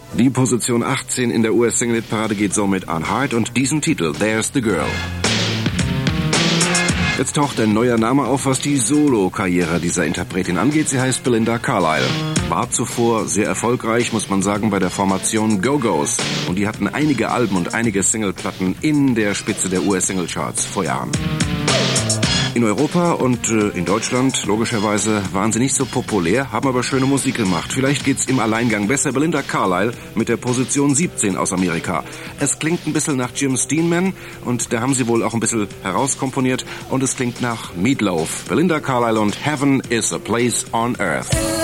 Die Position 18 in der US-Single-Hit-Parade geht somit an Heart und diesen Titel, There's the Girl. Jetzt taucht ein neuer Name auf, was die Solo-Karriere dieser Interpretin angeht. Sie heißt Belinda Carlisle. War zuvor sehr erfolgreich, muss man sagen, bei der Formation Go-Go's. Und die hatten einige Alben und einige Singleplatten in der Spitze der US-Single-Charts vor Jahren. In Europa und in Deutschland, logischerweise, waren sie nicht so populär, haben aber schöne Musik gemacht. Vielleicht geht's im Alleingang besser. Belinda Carlisle mit der Position 17 aus Amerika. Es klingt ein bisschen nach Jim Steinman und da haben sie wohl auch ein bisschen herauskomponiert und es klingt nach Meat Loaf. Belinda Carlisle und Heaven is a Place on Earth.